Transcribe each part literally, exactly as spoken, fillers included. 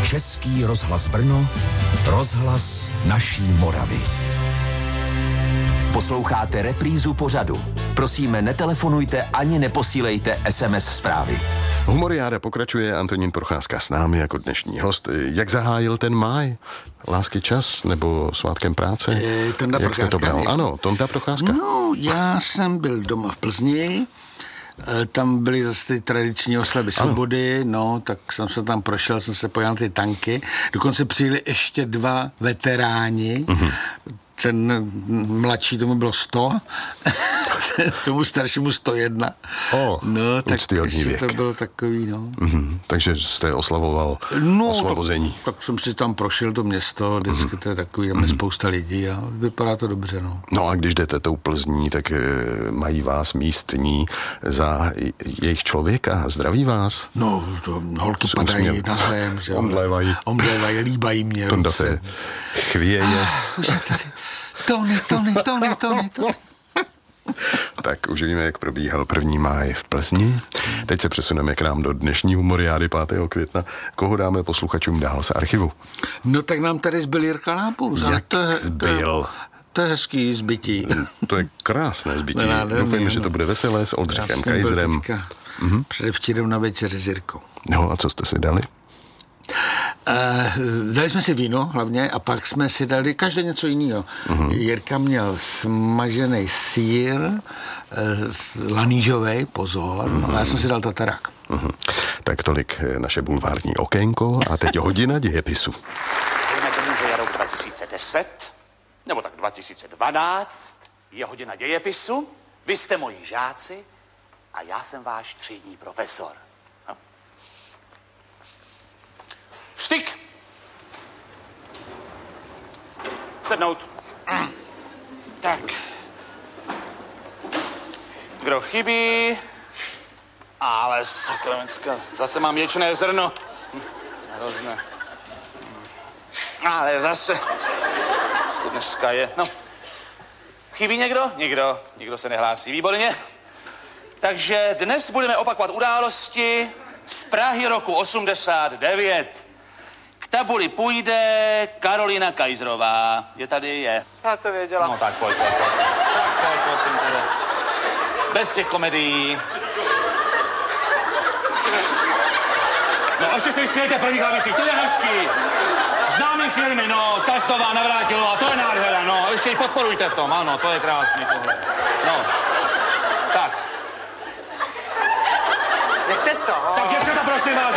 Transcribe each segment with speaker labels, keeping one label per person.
Speaker 1: Český rozhlas Brno, rozhlas naší Moravy. Posloucháte reprízu pořadu. Prosíme, netelefonujte ani neposílejte es em es zprávy.
Speaker 2: Humoriáda pokračuje, Antonín Procházka s námi jako dnešní host. Jak zahájil ten máj? Lásky čas nebo svátkem práce?
Speaker 3: Je, Tonda
Speaker 2: Jak jste to bral?
Speaker 3: Je.
Speaker 2: Ano, Tonda Procházka.
Speaker 3: No, já jsem byl doma v Plzni, tam byly zase ty tradiční oslavy svobody, no, tak jsem se tam prošel, jsem se pojel na ty tanky. Dokonce přijeli ještě dva veteráni, mm-hmm. Ten mladší, tomu bylo sto, tomu staršímu sto jedna.
Speaker 2: O,
Speaker 3: no, tak ještě
Speaker 2: věk.
Speaker 3: To bylo takový, no.
Speaker 2: Mm-hmm. Takže jste oslavoval
Speaker 3: no,
Speaker 2: osvobození.
Speaker 3: Tak, tak jsem si tam prošel to město, vždycky mm-hmm. to je takový, tam je spousta lidí a vypadá to dobře, no.
Speaker 2: No a když jdete tou Plzní, tak e, mají vás místní za jejich člověka, zdraví vás?
Speaker 3: No, to holky padají usměl. Na zem, že
Speaker 2: omdlévají.
Speaker 3: Omdlévají, líbají mě.
Speaker 2: Tonda se chvěje.
Speaker 3: Ah, už je tady. Tony, Tony, Tony, Tony, Tony.
Speaker 2: Tak už víme, jak probíhal první máj v Plzni. Teď se přesuneme k nám do dnešní humoriády pátého května. Koho dáme posluchačům dál z archivu?
Speaker 3: No tak nám tady zbyl Jirka Lápus.
Speaker 2: Jak to je, zbyl?
Speaker 3: To, to je hezký zbytí.
Speaker 2: To je krásné zbytí.
Speaker 3: No,
Speaker 2: doufejme, že to bude veselé s Oldřichem Kajzrem.
Speaker 3: Mm-hmm. Předevčírem na večeři s Jirkou.
Speaker 2: No a co jste si dali?
Speaker 3: Uh, dali jsme si víno hlavně a pak jsme si dali každý něco jiného. Uh-huh. Jirka měl smažený sýr, uh, lanížovej, pozor, uh-huh. no, já jsem si dal tatarák.
Speaker 2: Uh-huh. Tak tolik naše bulvární okénko a teď hodina dějepisu.
Speaker 4: Dejme tomu, že je rok dva tisíce deset, nebo tak dva tisíce dvanáct, je hodina dějepisu, vy jste moji žáci a já jsem váš třídní profesor. Vstyk! Sednout. Tak. Kdo chybí? Ale sakramenská, zase mám ječné zrno. Hrozné. Ale zase. Co dneska je? No. Chybí někdo? Někdo. Nikdo se nehlásí. Výborně. Takže dnes budeme opakovat události z Prahy roku osmdesát devět. K tabuli půjde Karolina Kajzrová. Je tady? Je.
Speaker 5: Já to věděla.
Speaker 4: No tak pojď, pojď, pojď. Tak pojď, prosím tebe. Bez těch komedií. No ještě se vysmějte první hlavicích, to je hezký. Známý filmy, no, Kastová, Navrátilová, to je nádhera, no. Ještě ji podporujte v tom, ano, to je krásný tohle. No, tak.
Speaker 5: Nechte to.
Speaker 4: Tak děvčata, prosím vás,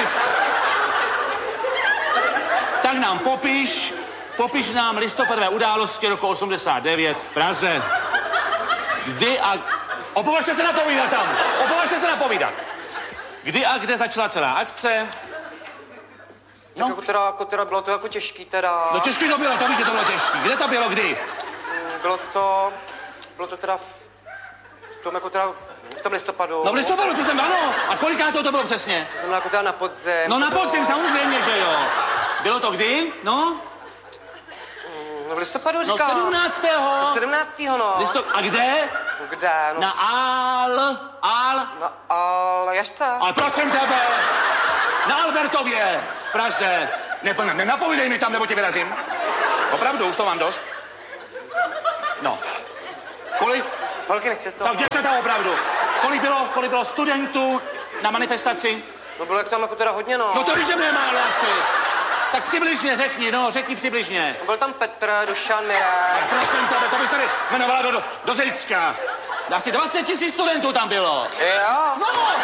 Speaker 4: tak nám popiš, popiš nám listopadové události roku osmdesát devět v Praze. Kdy a... Opovažte se napovídat tam, opovažte se napovídat. Kdy a kde začala celá akce?
Speaker 5: No. Tak jako teda, jako teda bylo to jako těžký teda.
Speaker 4: No těžký to bylo, to víš, že to bylo těžký. Kde to bylo, kdy?
Speaker 5: Bylo to, bylo to teda v, v tom jako teda... V tom listopadu.
Speaker 4: No v listopadu, ty jsem, ano. A koliká to, to bylo přesně?
Speaker 5: To znamená jako teda na podzim.
Speaker 4: No na podzim, samozřejmě, že jo. Bylo to kdy? No?
Speaker 5: No v listopadu říkám.
Speaker 4: No sedmnáctého.
Speaker 5: sedmnáctého no.
Speaker 4: Listop... A kde?
Speaker 5: Kde? No.
Speaker 4: Na Al... Al...
Speaker 5: Na Aljašce.
Speaker 4: Ale prosím tebe. Na Albertově. V Praze. Ne, nenapovídej mi tam, nebo tě vyrazím. Opravdu, už to mám dost. No. Kolik?
Speaker 5: Holky, nechte to.
Speaker 4: Tak děvčata opravdu. Kolik bylo, kolik bylo studentů na manifestaci?
Speaker 5: No bylo jak tam jako teda hodně, no.
Speaker 4: No to víš, že mě málo asi. Tak přibližně řekni, no, řekni přibližně.
Speaker 5: Byl tam Petr, Dušan, Mirek.
Speaker 4: Tak prosím tebe, to bys tady jmenovala do, do, do Zicka. Asi dvacet tisíc studentů tam bylo.
Speaker 5: Jo.
Speaker 4: No!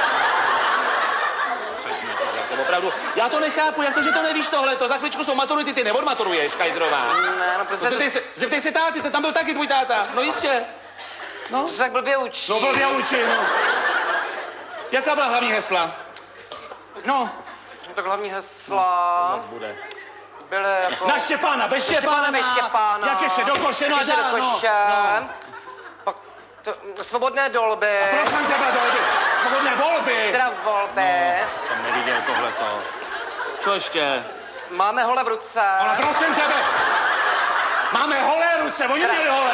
Speaker 4: Přesně to, to opravdu. Já to nechápu, jak to, že to nevíš tohle, to za chvíličku jsou maturity, ty neodmaturuješ, Kajzrová.
Speaker 5: Ne, no prostě...
Speaker 4: No, zeptej, se, zeptej se táty, tam byl taky tvůj táta, no jistě. No.
Speaker 5: To se tak blbě učí.
Speaker 4: No blbě učí, no. Jaká byla hlavní hesla? No.
Speaker 5: No tak hlavní hesla...
Speaker 4: To zase bude.
Speaker 5: Byly jako...
Speaker 4: Na Štěpána, bez Štěpána.
Speaker 5: Bez Štěpána.
Speaker 4: Jak ještě do koše, no a dál,
Speaker 5: do koše.
Speaker 4: No. No.
Speaker 5: Pak to, svobodné dolby.
Speaker 4: A prosím tebe, dolby. Svobodné volby.
Speaker 5: Teda volby.
Speaker 4: No, jsem neviděl tohleto. Co ještě?
Speaker 5: Máme hole v ruce.
Speaker 4: Ale prosím tebe. Máme holé ruce, oni měli holé.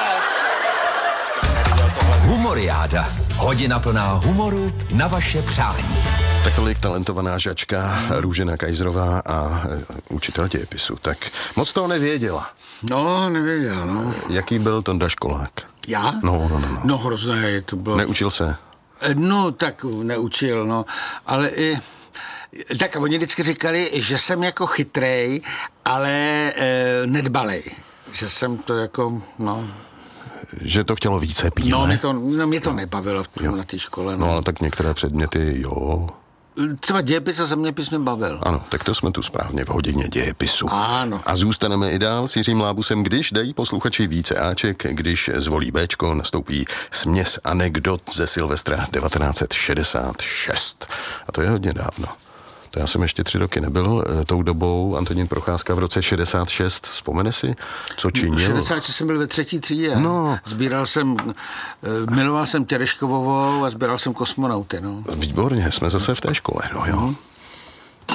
Speaker 1: Humoriáda. Hodina plná humoru na vaše přání.
Speaker 2: Tak tolik talentovaná žačka Růžena Kajzrová a učitel dějepisu. Tak moc toho nevěděla.
Speaker 3: No, nevěděl, no.
Speaker 2: Jaký byl Tonda školák?
Speaker 3: Já?
Speaker 2: No, no, no. no.
Speaker 3: No hrozné, to bylo...
Speaker 2: Neučil se?
Speaker 3: No, tak neučil, no. Ale i... Tak oni vždycky říkali, že jsem jako chytrej, ale e, nedbalej. Že jsem to jako, no...
Speaker 2: Že to chtělo více pít,
Speaker 3: No,
Speaker 2: ne?
Speaker 3: mě to, no, mě to nebavilo jo. na té škole. No.
Speaker 2: no, ale tak některé předměty, jo...
Speaker 3: Třeba dějepis a zeměpis mě bavil.
Speaker 2: Ano, tak to jsme tu správně v hodině dějepisu.
Speaker 3: Ano.
Speaker 2: A zůstaneme i dál s Jiřím Lábusem, když dají posluchači více áček, když zvolí Béčko, nastoupí směs anekdot ze Silvestra devatenáct set šedesát šest. A to je hodně dávno. To já jsem ještě tři roky nebyl tou dobou. Antonín Procházka v roce šedesát šest, vzpomene si, co činil?
Speaker 3: V šedesát šest jsem byl ve třetí třídě.
Speaker 2: No.
Speaker 3: Sbíral jsem, miloval jsem Tereškovovou a sbíral jsem kosmonauty, no.
Speaker 2: Výborně, jsme zase v té škole, no jo. Mm.